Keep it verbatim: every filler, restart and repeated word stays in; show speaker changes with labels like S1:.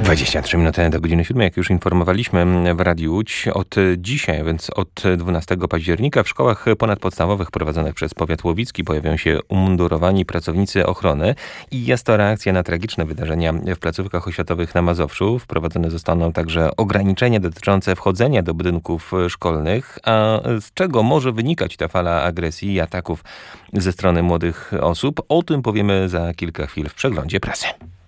S1: dwadzieścia trzy minuty do godziny siódmej, jak już informowaliśmy w Radiu Łódź. Od dzisiaj, więc od dwunastego października w szkołach ponadpodstawowych prowadzonych przez powiat łowicki pojawią się umundurowani pracownicy ochrony i jest to reakcja na tragiczne wydarzenia w placówkach oświatowych na Mazowszu. Wprowadzone zostaną także ograniczenia dotyczące wchodzenia do budynków szkolnych. A z czego może wynikać ta fala agresji i ataków ze strony młodych osób? O tym powiemy za kilka chwil w przeglądzie prasy.